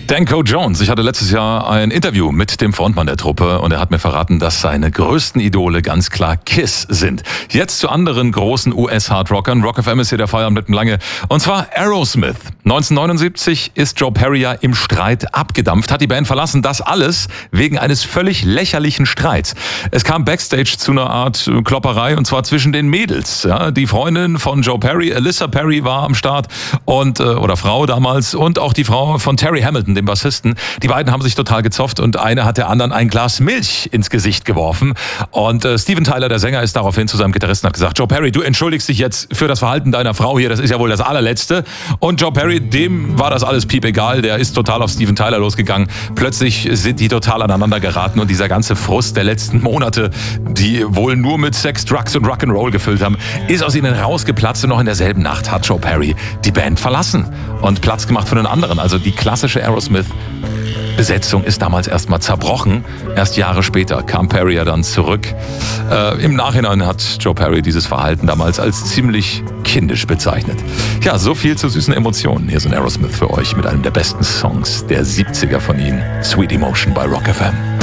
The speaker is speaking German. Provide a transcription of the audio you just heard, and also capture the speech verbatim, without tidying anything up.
Danko Jones. Ich hatte letztes Jahr ein Interview mit dem Frontmann der Truppe und er hat mir verraten, dass seine größten Idole ganz klar Kiss sind. Jetzt zu anderen großen U S-Hardrockern. Rock F M ist hier der Feierabend mit dem Lange. Und zwar Aerosmith. neunzehnhundertneunundsiebzig ist Joe Perry ja im Streit abgedampft, hat die Band verlassen. Das alles wegen eines völlig lächerlichen Streits. Es kam backstage zu einer Art Klopperei und zwar zwischen den Mädels. Ja, die Freundin von Joe Perry, Alyssa Perry, war am Start und oder Frau damals und auch die Frau von Terry Hamilton, dem Bassisten. Die beiden haben sich total gezofft und eine hat der anderen ein Glas Milch ins Gesicht geworfen. Und äh, Steven Tyler, der Sänger, ist daraufhin zu seinem Gitarristen und hat gesagt, Joe Perry, du entschuldigst dich jetzt für das Verhalten deiner Frau hier, das ist ja wohl das allerletzte. Und Joe Perry, dem war das alles piepegal, der ist total auf Steven Tyler losgegangen. Plötzlich sind die total aneinander geraten und dieser ganze Frust der letzten Monate, die wohl nur mit Sex, Drugs und Rock'n'Roll gefüllt haben, ist aus ihnen rausgeplatzt und noch in derselben Nacht hat Joe Perry die Band verlassen und Platz gemacht für einen anderen. Also die klassische Aerosmith-Besetzung ist damals erstmal zerbrochen. Erst Jahre später kam Perry ja dann zurück. Äh, Im Nachhinein hat Joe Perry dieses Verhalten damals als ziemlich kindisch bezeichnet. Ja, so viel zu süßen Emotionen. Hier sind Aerosmith für euch mit einem der besten Songs der siebziger von ihnen. Sweet Emotion bei Rock F M.